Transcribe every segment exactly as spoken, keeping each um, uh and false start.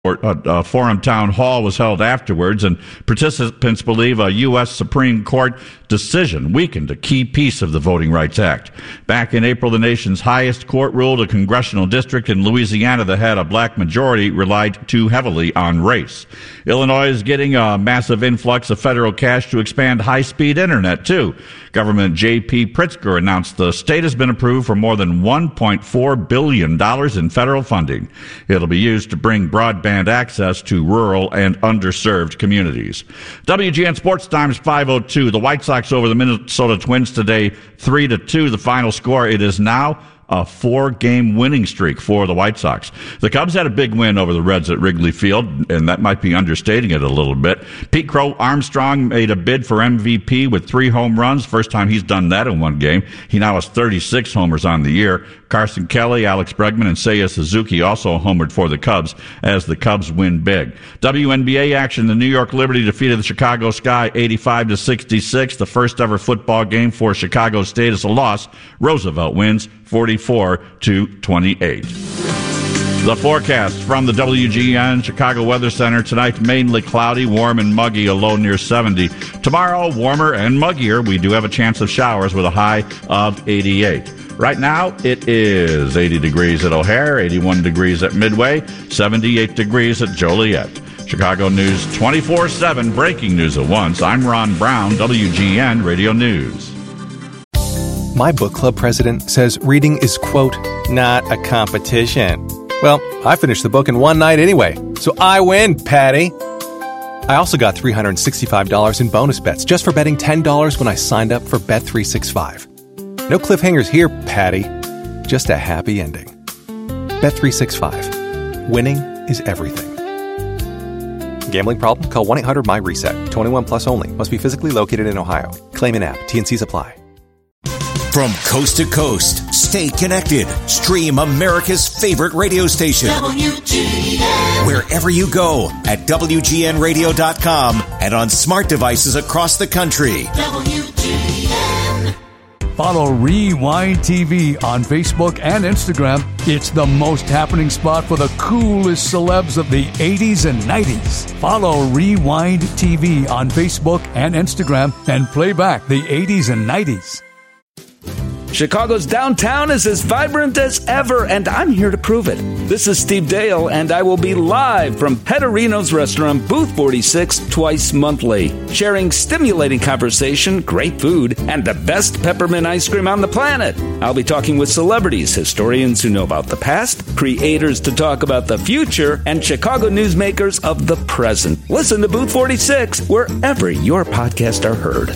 A, a forum town hall was held afterwards, and participants believe a U S Supreme Court decision weakened a key piece of the Voting Rights Act. Back in April, the nation's highest court ruled a congressional district in Louisiana that had a black majority relied too heavily on race. Illinois is getting a massive influx of federal cash to expand high-speed internet, too. Government J P Pritzker announced the state has been approved for more than one point four billion dollars in federal funding. It'll be used to bring broadband access to rural and underserved communities. W G N Sports Times five oh two. The White Sox over the Minnesota Twins today, three to two. The final score. It is now a four-game winning streak for the White Sox. The Cubs had a big win over the Reds at Wrigley Field, and that might be understating it a little bit. Pete Crow Armstrong made a bid for M V P with three home runs. First time he's done that in one game. He now has thirty-six homers on the year. Carson Kelly, Alex Bregman, and Seiya Suzuki also homered for the Cubs as the Cubs win big. W N B A action, the New York Liberty defeated the Chicago Sky eighty-five to sixty-six. The first ever football game for Chicago State is a loss. Roosevelt wins forty-four to twenty-eight. The forecast from the W G N Chicago Weather Center tonight, mainly cloudy, warm and muggy, a low near seventy. Tomorrow, warmer and muggier. We do have a chance of showers with a high of eighty-eight. Right now, it is eighty degrees at O'Hare, eighty-one degrees at Midway, seventy-eight degrees at Joliet. Chicago News twenty-four seven, breaking news at once. I'm Ron Brown, W G N Radio News. My book club president says reading is, quote, not a competition. Well, I finished the book in one night anyway, so I win, Patty. I also got three hundred sixty-five dollars in bonus bets just for betting ten dollars when I signed up for Bet three sixty-five. No cliffhangers here, Patty. Just a happy ending. Bet three sixty-five. Winning is everything. Gambling problem? Call one eight hundred M Y reset. twenty-one plus only. Must be physically located in Ohio. Claim in app. T N Cs apply. From coast to coast, stay connected. Stream America's favorite radio station. W G N. Wherever you go at W G N radio dot com and on smart devices across the country. W G N. Follow Rewind T V on Facebook and Instagram. It's the most happening spot for the coolest celebs of the eighties and nineties. Follow Rewind T V on Facebook and Instagram and play back the eighties and nineties. Chicago's downtown is as vibrant as ever, and I'm here to prove it. This is Steve Dale, and I will be live from Pedorino's Restaurant, Booth forty-six, twice monthly, sharing stimulating conversation, great food, and the best peppermint ice cream on the planet. I'll be talking with celebrities, historians who know about the past, creators to talk about the future, and Chicago newsmakers of the present. Listen to Booth forty-six wherever your podcasts are heard.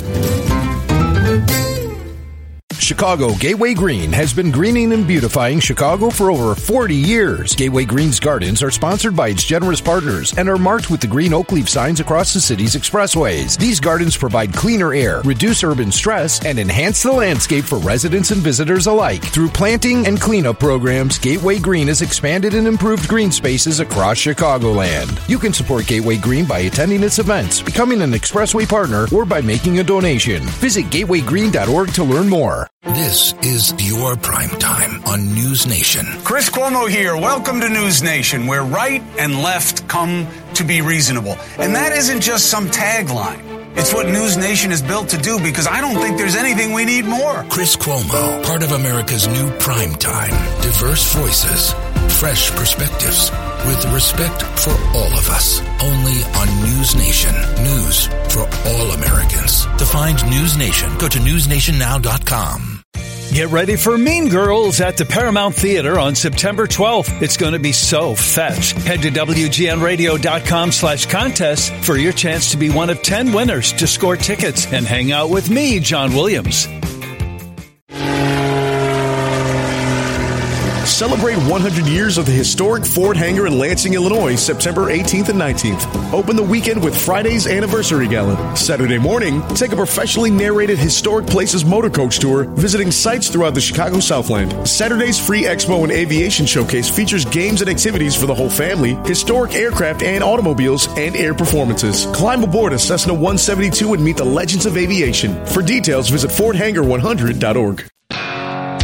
Chicago Gateway Green has been greening and beautifying Chicago for over forty years. Gateway Green's gardens are sponsored by its generous partners and are marked with the green oak leaf signs across the city's expressways. These gardens provide cleaner air, reduce urban stress, and enhance the landscape for residents and visitors alike. Through planting and cleanup programs, Gateway Green has expanded and improved green spaces across Chicagoland. You can support Gateway Green by attending its events, becoming an expressway partner, or by making a donation. Visit gateway green dot org to learn more. This is your prime time on News Nation. Chris Cuomo here. Welcome to News Nation, where right and left come to be reasonable. And that isn't just some tagline. It's what News Nation is built to do, because I don't think there's anything we need more. Chris Cuomo, part of America's new prime time. Diverse voices, fresh perspectives, with respect for all of us. Only on News Nation. News for all Americans. To find News Nation, go to news nation now dot com. Get ready for Mean Girls at the Paramount Theater on September twelfth. It's going to be so fetch. Head to W G N radio dot com slash contest for your chance to be one of ten winners to score tickets and hang out with me, John Williams. Celebrate one hundred years of the historic Ford Hangar in Lansing, Illinois, September eighteenth and nineteenth. Open the weekend with Friday's Anniversary Gala. Saturday morning, take a professionally narrated Historic Places motor coach tour, visiting sites throughout the Chicago Southland. Saturday's free Expo and Aviation Showcase features games and activities for the whole family, historic aircraft and automobiles, and air performances. Climb aboard a Cessna one seventy-two and meet the legends of aviation. For details, visit ford hangar one hundred dot org.